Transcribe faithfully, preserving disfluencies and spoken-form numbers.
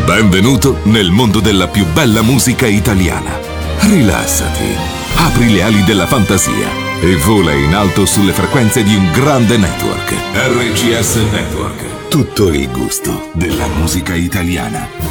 Benvenuto nel mondo della più bella musica italiana. Rilassati, apri le ali della fantasia e vola in alto sulle frequenze di un grande network. R C S Network. Tutto il gusto della musica italiana.